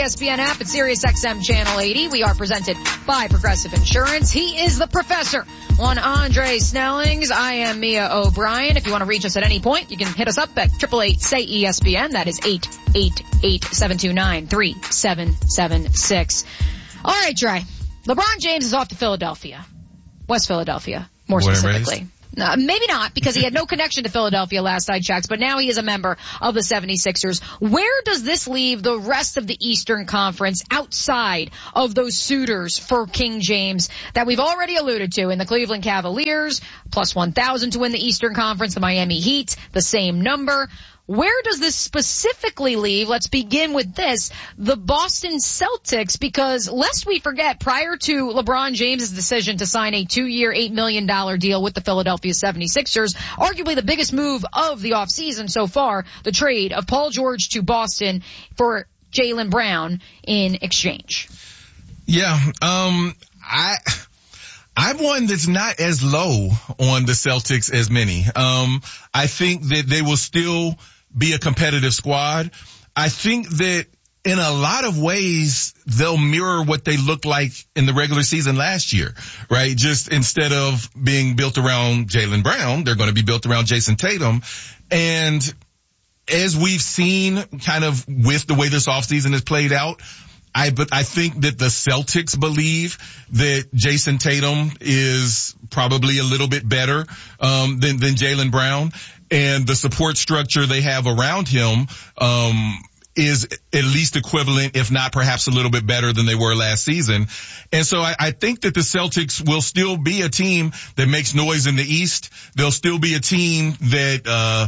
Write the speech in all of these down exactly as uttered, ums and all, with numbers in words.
E S P N app at Sirius X M Channel eighty. We are presented by Progressive Insurance. He is the professor on Andre Snellings. I am Mia O'Brien. If you want to reach us at any point, you can hit us up at triple eight say E S P N. That is eight eight eight, seven two nine, three seven seven six. All right, Dre. LeBron James is off to Philadelphia. West Philadelphia, more specifically. No, maybe not, because he had no connection to Philadelphia last I checked, but now he is a member of the seventy-sixers. Where does this leave the rest of the Eastern Conference outside of those suitors for King James that we've already alluded to in the Cleveland Cavaliers, plus one thousand to win the Eastern Conference, the Miami Heat, the same number? Where does this specifically leave? Let's begin with this, the Boston Celtics, because lest we forget, prior to LeBron James' decision to sign a two-year, eight million dollars deal with the Philadelphia seventy-sixers, arguably the biggest move of the offseason so far, the trade of Paul George to Boston for Jaylen Brown in exchange. Yeah, um, I... I'm one that's not as low on the Celtics as many. Um, I think that they will still be a competitive squad. I think that in a lot of ways, they'll mirror what they looked like in the regular season last year, right? Just instead of being built around Jaylen Brown, they're going to be built around Jason Tatum. And as we've seen kind of with the way this offseason has played out, I, but I think that the Celtics believe that Jason Tatum is probably a little bit better, um, than, than Jaylen Brown, and the support structure they have around him, um, is at least equivalent, if not perhaps a little bit better than they were last season. And so I, I think that the Celtics will still be a team that makes noise in the East. They'll still be a team that, uh,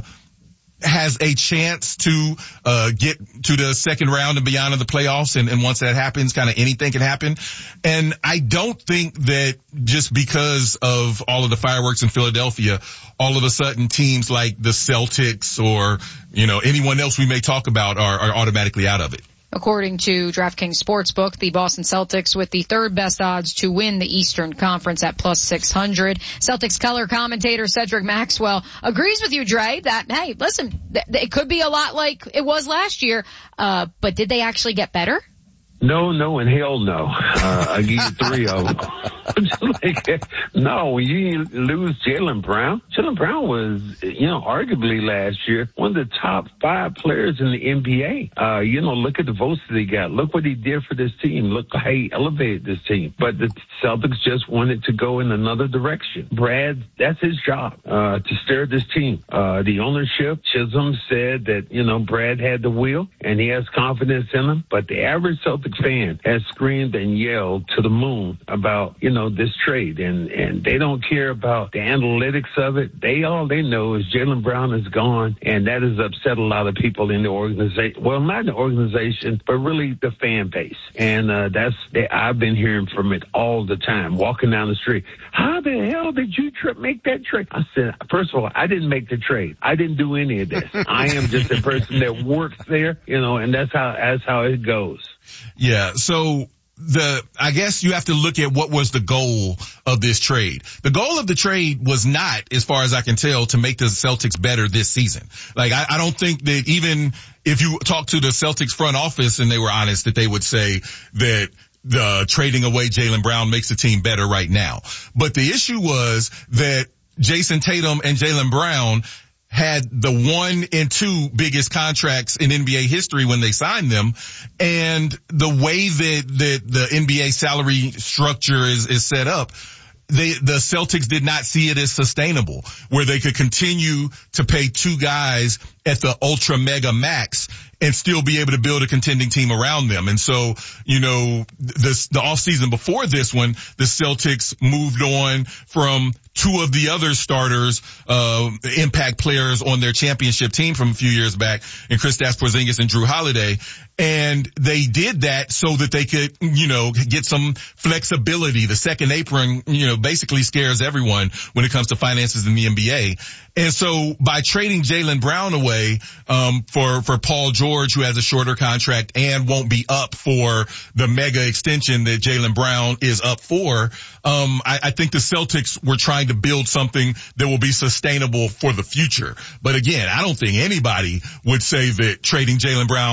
has a chance to uh get to the second round and beyond of the playoffs, and, and once that happens, kind of anything can happen. And I don't think that just because of all of the fireworks in Philadelphia, all of a sudden teams like the Celtics or, you know, anyone else we may talk about are, are automatically out of it. According to DraftKings Sportsbook, the Boston Celtics with the third best odds to win the Eastern Conference at plus six hundred. Celtics color commentator Cedric Maxwell agrees with you, Dre, that, hey, listen, th- it could be a lot like it was last year, uh, but did they actually get better? No, no, and hell no. Uh, I give you three of them. Just like, no, when you lose Jaylen Brown, Jaylen Brown was, you know, arguably last year, one of the top five players in the N B A. Uh, you know, look at the votes that he got. Look what he did for this team. Look how he elevated this team. But the Celtics just wanted to go in another direction. Brad, that's his job, uh, to steer this team. Uh, the ownership, Chisholm said that, you know, Brad had the wheel and he has confidence in him. But the average Celtics fan has screamed and yelled to the moon about, you know, this trade, and, and they don't care about the analytics of it. They, all they know is Jaylen Brown is gone, and that has upset a lot of people in the organization. Well, not the organization, but really the fan base. And, uh, that's, they, I've been hearing from it all the time, walking down the street. How the hell did you tra- make that trade? I said, first of all, I didn't make the trade. I didn't do any of this. I am just a person that works there, you know, and that's how, that's how it goes. Yeah, so the, I guess you have to look at what was the goal of this trade. The goal of the trade was not, as far as I can tell, to make the Celtics better this season. Like, I, I don't think that even if you talk to the Celtics front office and they were honest, that they would say that the trading away Jaylen Brown makes the team better right now. But the issue was that Jason Tatum and Jaylen Brown had the one and two biggest contracts in N B A history when they signed them. And the way that, that the N B A salary structure is, is set up, they, the Celtics did not see it as sustainable, where they could continue to pay two guys at the ultra mega max and still be able to build a contending team around them. And so, you know, this, the off season before this one, the Celtics moved on from two of the other starters, uh, impact players on their championship team from a few years back, and Kristaps Porzingis and Jrue Holiday. And they did that so that they could, you know, get some flexibility. The second apron, you know, basically scares everyone when it comes to finances in the N B A. And so by trading Jaylen Brown away, um, for, for Paul George, who has a shorter contract and won't be up for the mega extension that Jaylen Brown is up for, um, I, I think the Celtics were trying to build something that will be sustainable for the future. But again, I don't think anybody would say that trading Jaylen Brown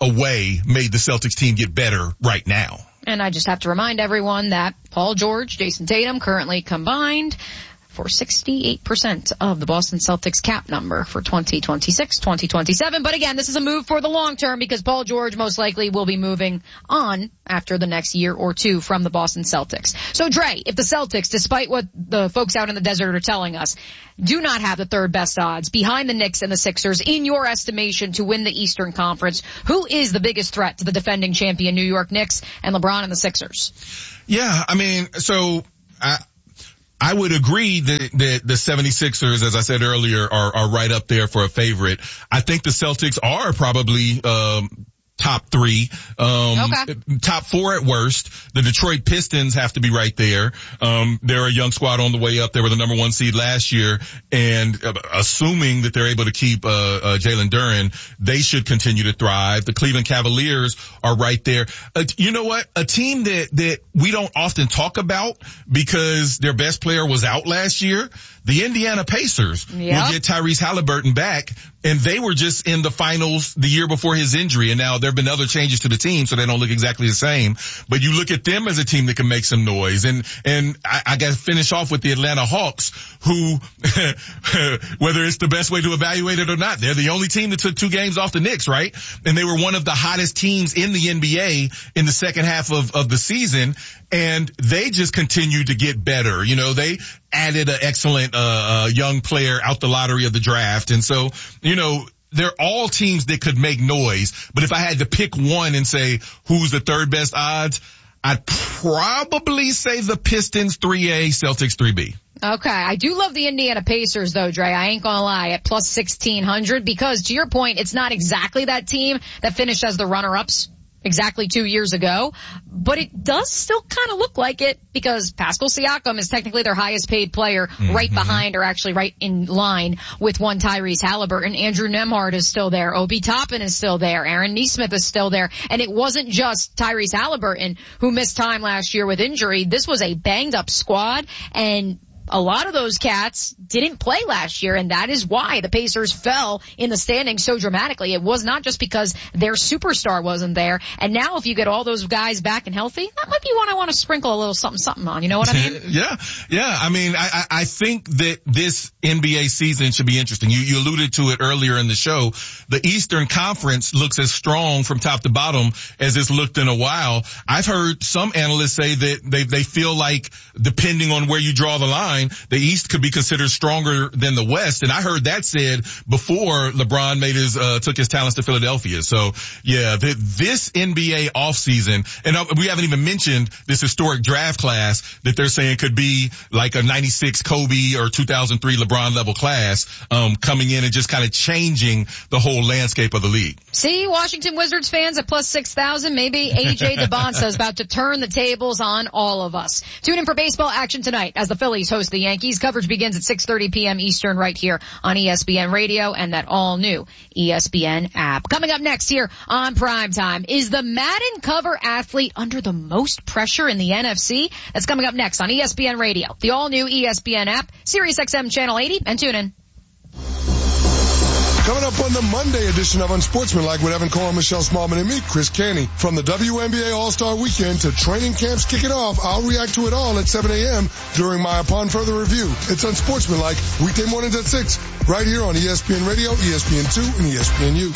away made the Celtics team get better right now. And I just have to remind everyone that Paul George, Jason Tatum currently combined for sixty-eight percent of the Boston Celtics cap number for twenty twenty-six twenty twenty-seven. But again, this is a move for the long term because Paul George most likely will be moving on after the next year or two from the Boston Celtics. So Dre, if the Celtics, despite what the folks out in the desert are telling us, do not have the third best odds behind the Knicks and the Sixers, in your estimation, to win the Eastern Conference, who is the biggest threat to the defending champion New York Knicks and LeBron and the Sixers? Yeah, I mean, so I I would agree that, that the seventy-sixers, as I said earlier, are, are right up there for a favorite. I think the Celtics are probably um top three, um, okay. top four at worst. The Detroit Pistons have to be right there. Um, they're a young squad on the way up. They were the number one seed last year, and uh, assuming that they're able to keep uh, uh Jalen Duren, they should continue to thrive. The Cleveland Cavaliers are right there. Uh, you know what? A team that that we don't often talk about because their best player was out last year. The Indiana Pacers yep. will get Tyrese Halliburton back, and they were just in the finals the year before his injury, and now there have been other changes to the team, so they don't look exactly the same. But you look at them as a team that can make some noise, and and I, I got to finish off with the Atlanta Hawks, who, whether it's the best way to evaluate it or not, they're the only team that took two games off the Knicks, right? And they were one of the hottest teams in the N B A in the second half of of the season, and they just continued to get better. You know, they added an excellent uh, uh young player out the lottery of the draft. And so, you know, they're all teams that could make noise. But if I had to pick one and say who's the third best odds, I'd probably say the Pistons three A, Celtics three B. Okay. I do love the Indiana Pacers though, Dre. I ain't gonna lie, at plus sixteen hundred, because to your point, it's not exactly that team that finished as the runner-ups exactly two years ago, but it does still kind of look like it because Pascal Siakam is technically their highest paid player, mm-hmm. right behind, or actually right in line with one Tyrese Halliburton. Andrew Nembhard is still there. Obi Toppin is still there. Aaron Nesmith is still there. And it wasn't just Tyrese Halliburton who missed time last year with injury. This was a banged up squad, and a lot of those cats didn't play last year, and that is why the Pacers fell in the standings so dramatically. It was not just because their superstar wasn't there. And now if you get all those guys back and healthy, that might be one I want to sprinkle a little something something on. You know what I mean? yeah. Yeah. I mean, I, I think that this N B A season should be interesting. You, you alluded to it earlier in the show. The Eastern Conference looks as strong from top to bottom as it's looked in a while. I've heard some analysts say that they, they feel like, depending on where you draw the line, the East could be considered stronger than the West. And I heard that said before LeBron made his, uh, took his talents to Philadelphia. So yeah, the, this N B A offseason, and uh, we haven't even mentioned this historic draft class that they're saying could be like a ninety-six Kobe or two thousand three LeBron level class, um, coming in and just kind of changing the whole landscape of the league. See, Washington Wizards fans at plus six thousand, maybe A J DeBonsa is about to turn the tables on all of us. Tune in for baseball action tonight as the Phillies host the Yankees. Coverage begins at six thirty p.m. Eastern right here on E S P N Radio and that all-new E S P N app. Coming up next here on Primetime, is the Madden cover athlete under the most pressure in the N F C? That's coming up next on E S P N Radio, the all-new E S P N app, Sirius X M Channel eighty, and tune in. Coming up on the Monday edition of Unsportsmanlike with Evan Cole, Michelle Smallman, and me, Chris Canty. From the W N B A All-Star Weekend to training camps kicking off, I'll react to it all at seven a.m. during my Upon Further Review. It's Unsportsmanlike, weekday mornings at six, right here on E S P N Radio, E S P N two, and E S P N U.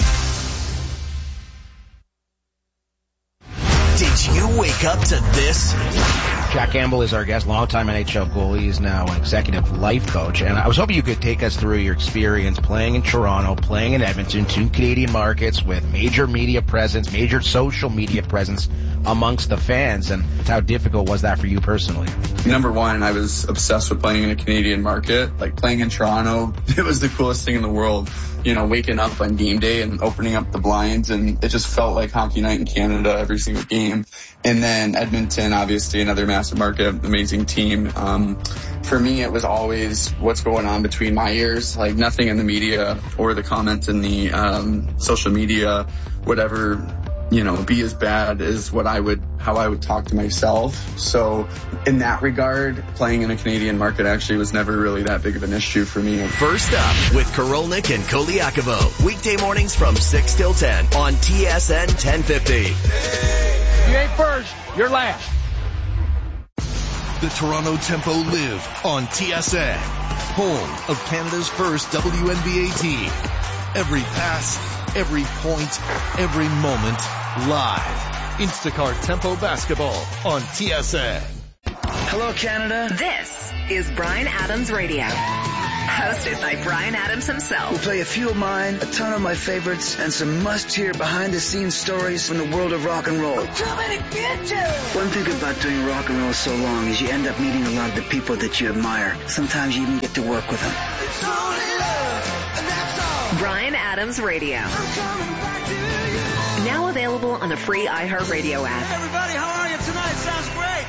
Did you wake up to this? Jack Campbell is our guest, longtime N H L goalie. He's now an executive life coach. And I was hoping you could take us through your experience playing in Toronto, playing in Edmonton, two Canadian markets with major media presence, major social media presence amongst the fans. And how difficult was that for you personally? Number one, I was obsessed with playing in a Canadian market. Like playing in Toronto, it was the coolest thing in the world. You know, waking up on game day and opening up the blinds, and it just felt like hockey night in Canada every single game. And then Edmonton, obviously another massive market, amazing team. Um, for me, it was always what's going on between my ears, like nothing in the media or the comments in the um, social media, whatever you know, be as bad as what I would, how I would talk to myself. So in that regard, playing in a Canadian market actually was never really that big of an issue for me. First Up with Korolnik and Koliakovo. Weekday mornings from six till ten on T S N ten fifty. You ain't first, you're last. The Toronto Tempo live on T S N, home of Canada's first W N B A team. Every pass, every point, every moment, live. Instacart Tempo Basketball on T S N. Hello, Canada. This is Bryan Adams Radio, hosted by Bryan Adams himself. We'll play a few of mine, a ton of my favorites, and some must-hear behind-the-scenes stories from the world of rock and roll. I'm coming to get you! One thing about doing rock and roll so long is you end up meeting a lot of the people that you admire. Sometimes you even get to work with them. It's only love, and that's all. Bryan Adams Radio. I'm coming back to you. Now available on the free iHeartRadio app. Hey everybody, how are you tonight? Sounds great.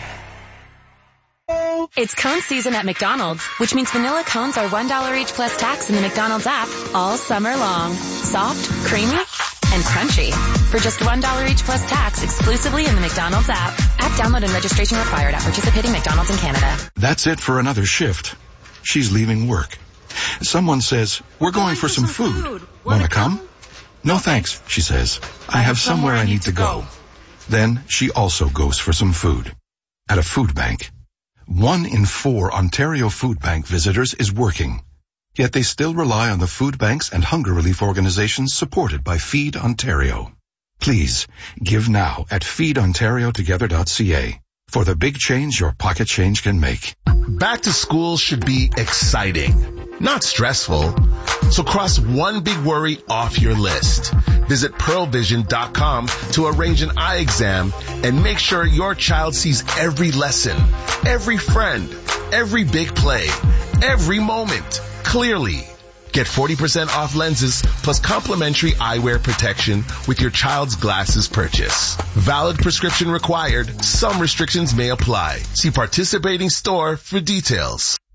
It's cone season at McDonald's, which means vanilla cones are one dollar each plus tax in the McDonald's app all summer long. Soft, creamy, and crunchy. For just one dollar each plus tax exclusively in the McDonald's app. App download and registration required at participating McDonald's in Canada. That's it for another shift. She's leaving work. Someone says, we're going, going for, for some, some food. food. Wanna come? come? No thanks, she says. I have somewhere I need to go. Then she also goes for some food. At a food bank. One in four Ontario Food Bank visitors is working, yet they still rely on the food banks and hunger relief organizations supported by Feed Ontario. Please, give now at feed ontario together dot c a for the big change your pocket change can make. Back to school should be exciting, not stressful. So cross one big worry off your list. Visit pearl vision dot com to arrange an eye exam and make sure your child sees every lesson, every friend, every big play, every moment clearly. Get forty percent off lenses plus complimentary eyewear protection with your child's glasses purchase. Valid prescription required. Some restrictions may apply. See participating store for details.